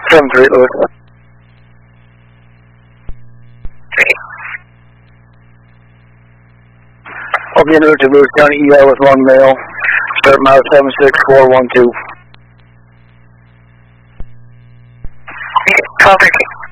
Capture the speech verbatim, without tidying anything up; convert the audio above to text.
seven three, Lewis. Three. I'll be en route to Lewis County E R with one male. Start mile seven six four one two. Okay, twelve thirteen.